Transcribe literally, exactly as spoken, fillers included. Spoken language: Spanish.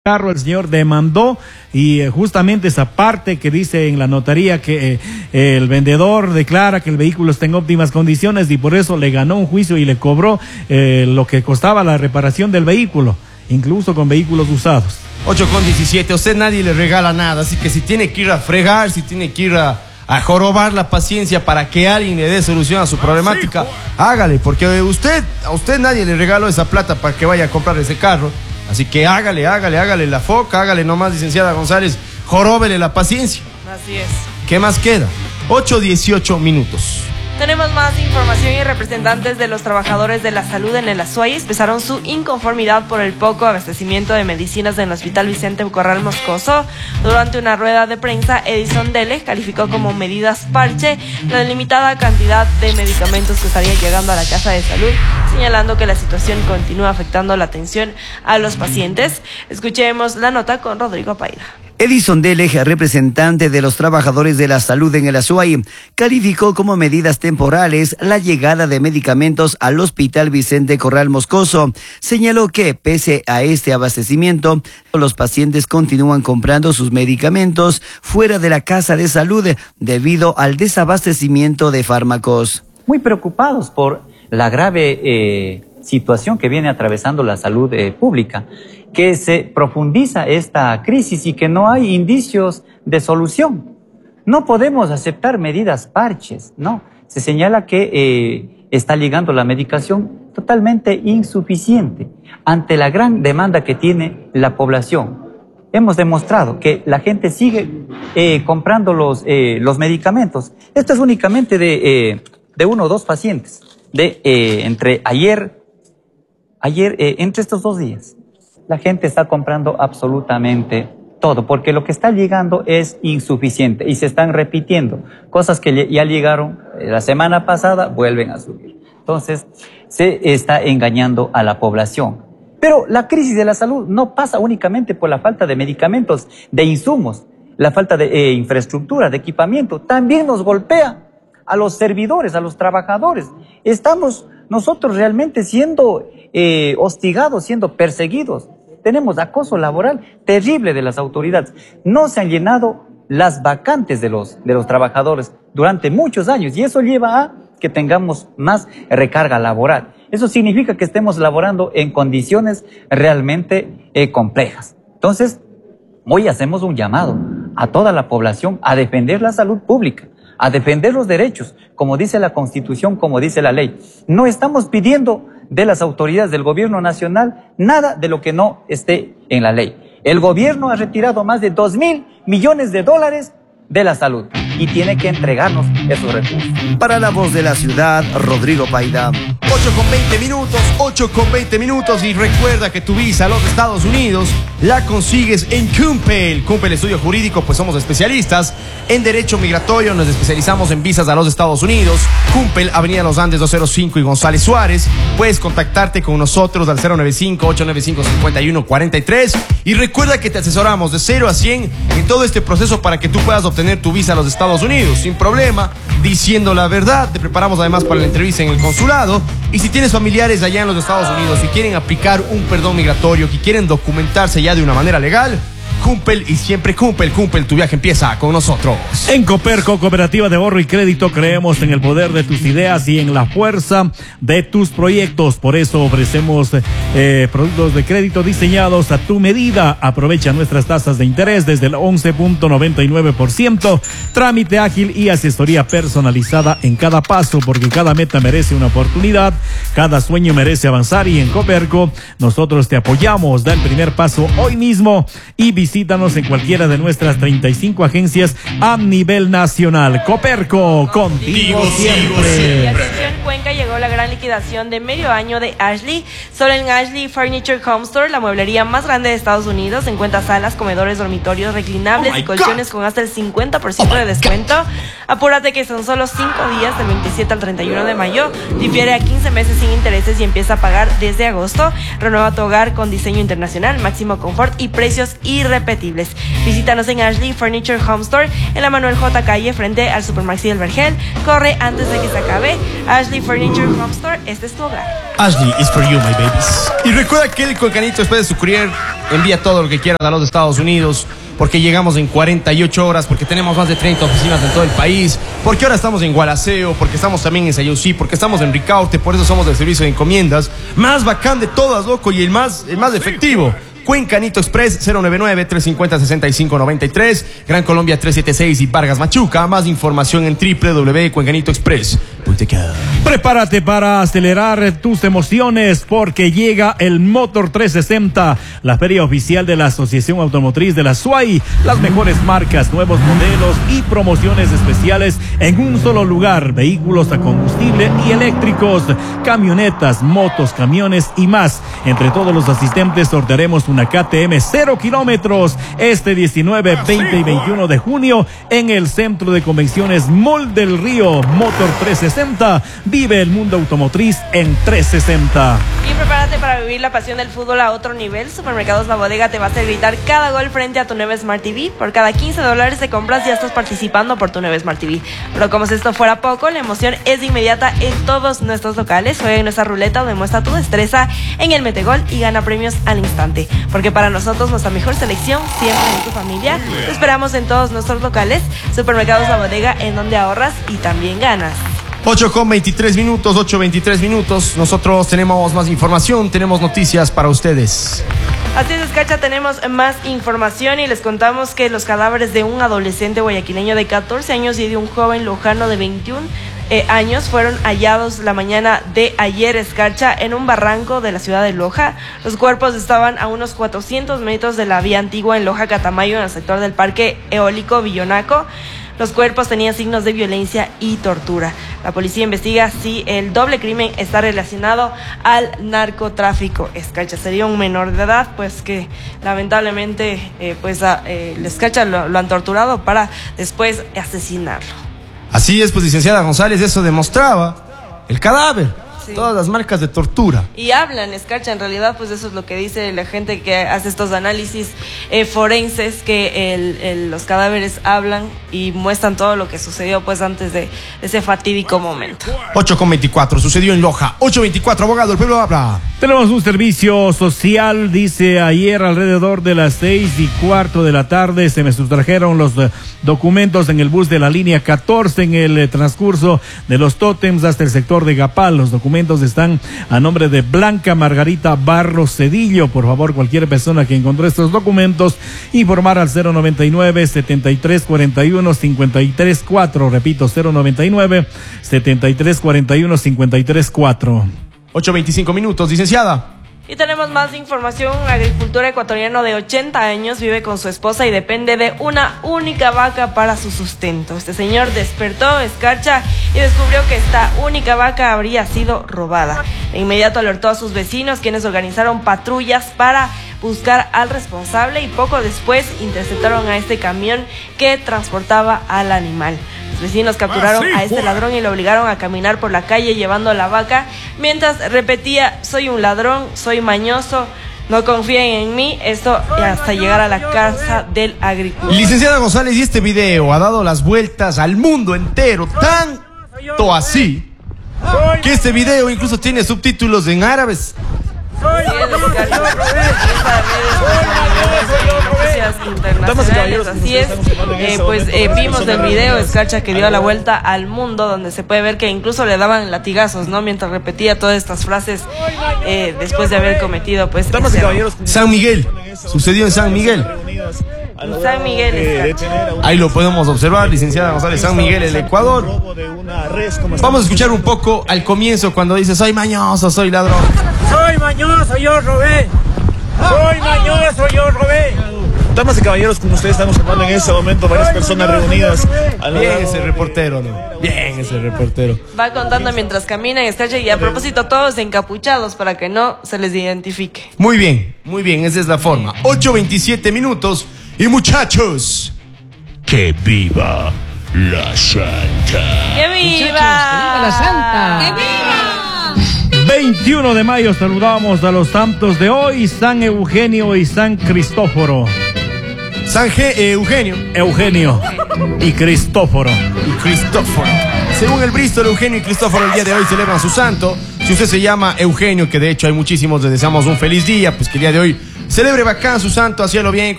carro, el señor demandó y eh, justamente esa parte que dice en la notaría que eh, el vendedor declara que el vehículo está en óptimas condiciones y por eso le ganó un juicio y le cobró eh, lo que costaba la reparación del vehículo, incluso con vehículos usados. ocho con diecisiete, a usted nadie le regala nada, así que si tiene que ir a fregar, si tiene que ir a, a jorobar la paciencia para que alguien le dé solución a su problemática, hágale, porque usted, a usted nadie le regaló esa plata para que vaya a comprar ese carro. Así que hágale, hágale, hágale la foca, hágale nomás, licenciada González, joróbele la paciencia. Así es. ¿Qué más queda? ocho dieciocho minutos. Tenemos más información y representantes de los trabajadores de la salud en el Azuay expresaron su inconformidad por el poco abastecimiento de medicinas en el Hospital Vicente Corral Moscoso. Durante una rueda de prensa, Edison Dele calificó como medidas parche la limitada cantidad de medicamentos que estarían llegando a la Casa de Salud, señalando que la situación continúa afectando la atención a los pacientes. Escuchemos la nota con Rodrigo Paida. Edison Dele, representante de los trabajadores de la salud en el Azuay, calificó como medidas temporales la llegada de medicamentos al Hospital Vicente Corral Moscoso. Señaló que, pese a este abastecimiento, los pacientes continúan comprando sus medicamentos fuera de la Casa de Salud debido al desabastecimiento de fármacos. Muy preocupados por la grave eh, situación que viene atravesando la salud eh, pública, que se profundiza esta crisis y que no hay indicios de solución. No podemos aceptar medidas parches, no. Se señala que eh, está llegando la medicación totalmente insuficiente ante la gran demanda que tiene la población. Hemos demostrado que la gente sigue eh, comprando los, eh, los medicamentos. Esto es únicamente de, eh, de uno o dos pacientes, de eh, entre ayer, ayer eh, entre estos dos días. La gente está comprando absolutamente todo, porque lo que está llegando es insuficiente y se están repitiendo. Cosas que ya llegaron la semana pasada, vuelven a subir. Entonces, se está engañando a la población. Pero la crisis de la salud no pasa únicamente por la falta de medicamentos, de insumos, la falta de eh, infraestructura, de equipamiento. También nos golpea a los servidores, a los trabajadores. Estamos nosotros realmente siendo eh, hostigados, siendo perseguidos. Tenemos acoso laboral terrible de las autoridades. No se han llenado las vacantes de los, de los trabajadores durante muchos años y eso lleva a que tengamos más recarga laboral. Eso significa que estemos laborando en condiciones realmente eh, complejas. Entonces, hoy hacemos un llamado a toda la población a defender la salud pública, a defender los derechos, como dice la Constitución, como dice la ley. No estamos pidiendo de las autoridades del gobierno nacional nada de lo que no esté en la ley. El gobierno ha retirado más de dos mil millones de dólares de la salud y tiene que entregarnos esos recursos. Para La Voz de la Ciudad, Rodrigo Paida. ocho con veinte minutos, ocho con veinte minutos y recuerda que tu visa a los Estados Unidos la consigues en Cumpel. Cumpel Estudio Jurídico, pues somos especialistas en derecho migratorio, nos especializamos en visas a los Estados Unidos. Cumpel, Avenida Los Andes doscientos cinco y González Suárez. Puedes contactarte con nosotros al cero nueve cinco, ocho nueve cinco, cinco uno cuatro tres y recuerda que te asesoramos de cero a cien en todo este proceso para que tú puedas obtener tu visa a los Estados Unidos sin problema, diciendo la verdad. Te preparamos además para la entrevista en el consulado. Y si tienes familiares allá en los Estados Unidos y quieren aplicar un perdón migratorio, que quieren documentarse ya de una manera legal, Cumpel y siempre Cumpel. Cumpel, tu viaje empieza con nosotros. En Coperco, Cooperativa de Ahorro y Crédito, creemos en el poder de tus ideas y en la fuerza de tus proyectos. Por eso ofrecemos eh, productos de crédito diseñados a tu medida. Aprovecha nuestras tasas de interés desde el once punto noventa y nueve por ciento. Trámite ágil y asesoría personalizada en cada paso, porque cada meta merece una oportunidad. Cada sueño merece avanzar y en Coperco nosotros te apoyamos. Da el primer paso hoy mismo y visita Visítanos en cualquiera de nuestras treinta y cinco agencias a nivel nacional. Coperco, contigo siempre. Y atención, Cuenca, llegó la gran liquidación de medio año de Ashley. Solo en Ashley Furniture Home Store, la mueblería más grande de Estados Unidos, encuentra salas, comedores, dormitorios, reclinables oh y colchones God. Con hasta el cincuenta por ciento oh de descuento. God. Apúrate que son solo cinco días, del veintisiete al treinta y uno de mayo. Difiere a quince meses sin intereses y empieza a pagar desde agosto. Renueva tu hogar con diseño internacional, máximo confort y precios irrepetibles. Visítanos en Ashley Furniture Home Store en la Manuel J. Calle frente al Supermaxi del Vergel. Corre antes de que se acabe. Ashley Furniture Home Store, este es tu hogar. Ashley is for you, my babies. Y recuerda que el Cuencanito, después de su courier, envía todo lo que quiera a los Estados Unidos, porque llegamos en cuarenta y ocho horas, porque tenemos más de treinta oficinas en todo el país, porque ahora estamos en Gualaceo, porque estamos también en Sayosí, porque estamos en Ricaurte, por eso somos del servicio de encomiendas más bacán de todas, loco, y el más, el más efectivo. Cuencanito Express cero nueve nueve, tres cinco cero, seis cinco nueve tres, Gran Colombia trescientos setenta y seis y Vargas Machuca. Más información en doble u doble u doble u punto cuencanito express punto com. Prepárate para acelerar tus emociones porque llega el Motor trescientos sesenta, la feria oficial de la Asociación Automotriz de la S U A Y. Las mejores marcas, nuevos modelos y promociones especiales en un solo lugar. Vehículos a combustible y eléctricos, camionetas, motos, camiones y más. Entre todos los asistentes sortearemos una K T M cero kilómetros este diecinueve, veinte y veintiuno de junio en el Centro de Convenciones Mall del Río. Motor trescientos sesenta, vive el mundo automotriz en trescientos sesenta. Y prepárate para vivir la pasión del fútbol a otro nivel. Supermercados La Bodega te va a hacer gritar cada gol frente a tu nueva Smart T V. Por cada quince dólares de compras ya estás participando por tu nueva Smart T V. Pero como si esto fuera poco, la emoción es inmediata en todos nuestros locales. Juega en nuestra ruleta o demuestra tu destreza en el Metegol y gana premios al instante. Porque para nosotros nuestra mejor selección siempre es tu familia. Te esperamos en todos nuestros locales. Supermercados La Bodega, en donde ahorras y también ganas. ocho con veintitrés minutos, ocho veintitrés minutos. Nosotros tenemos más información, tenemos noticias para ustedes. Así es, Escarcha, tenemos más información y les contamos que los cadáveres de un adolescente guayaquileño de catorce años y de un joven lojano de veintiún eh, años fueron hallados la mañana de ayer, Escarcha, en un barranco de la ciudad de Loja. Los cuerpos estaban a unos cuatrocientos metros de la vía antigua en Loja, Catamayo, en el sector del Parque Eólico Villonaco. Los cuerpos tenían signos de violencia y tortura. La policía investiga si el doble crimen está relacionado al narcotráfico. Escarcha, sería un menor de edad, pues que lamentablemente eh, pues a, eh, el Escarcha lo, lo han torturado para después asesinarlo. Así es, pues, licenciada González, eso demostraba el cadáver. Sí. Todas las marcas de tortura. Y hablan, Escarcha, en realidad, pues eso es lo que dice la gente que hace estos análisis eh, forenses, que el, el, los cadáveres hablan y muestran todo lo que sucedió pues antes de ese fatídico momento. ocho con veinticuatro, sucedió en Loja. ocho veinticuatro, abogado, el pueblo habla. Tenemos un servicio social, dice ayer alrededor de las seis y cuarto de la tarde se me sustrajeron los uh, documentos en el bus de la línea catorce en el uh, transcurso de los tótems hasta el sector de Gapal. Los documentos están a nombre de Blanca Margarita Barros Cedillo. Por favor, cualquier persona que encontró estos documentos, informar al cero noventa y nueve, setenta y tres cuarenta y uno, cincuenta y tres cuatro. Repito, cero noventa y nueve, setenta y tres cuarenta y uno, cincuenta y tres cuatro. ocho veinticinco minutos, licenciada. Y tenemos más información. Un agricultor ecuatoriano de ochenta años vive con su esposa y depende de una única vaca para su sustento. Este señor despertó, Escarcha, y descubrió que esta única vaca habría sido robada. De inmediato alertó a sus vecinos, quienes organizaron patrullas para buscar al responsable, y poco después interceptaron a este camión que transportaba al animal. Los vecinos capturaron a este ladrón y lo obligaron a caminar por la calle llevando la vaca, mientras repetía: soy un ladrón, soy mañoso, no confíen en mí. Esto hasta llegar a la casa del agricultor. Licenciada González, y este video ha dado las vueltas al mundo entero, tanto así que este video incluso tiene subtítulos en árabes. Así es, eh, pues eh, vimos el video, Escarcha, que dio la vuelta al mundo, donde se puede ver que incluso le daban latigazos, ¿no? Mientras repetía todas estas frases eh, después de haber cometido, pues, San Miguel, sucedió en San Miguel. En San Miguel, Escarcha. Ahí lo podemos observar, licenciada González, San Miguel, el Ecuador. Vamos a escuchar un poco al comienzo cuando dice: soy mañoso, soy ladrón. Soy mañoso, yo robé. Soy mañoso, yo robé. Damas y caballeros, como ustedes están observando en este momento, varias personas reunidas. Bien ese reportero, ¿no? Bien ese reportero. Va contando mientras camina, Escarcha, y a propósito todos encapuchados para que no se les identifique. Muy bien, muy bien, esa es la forma. ocho veintisiete minutos y muchachos, que viva la Santa. ¡Que viva! ¡Que viva la Santa! ¡Que viva! veintiuno de mayo saludamos a los santos de hoy: San Eugenio y San Cristóforo. San Ge- eh, Eugenio. Eugenio y Cristóforo. Y Cristóforo. Según el Bristol, Eugenio y Cristóforo el día de hoy celebran su santo. Si usted se llama Eugenio, que de hecho hay muchísimos, les deseamos un feliz día, pues que el día de hoy celebre bacán su santo, hacíalo bien.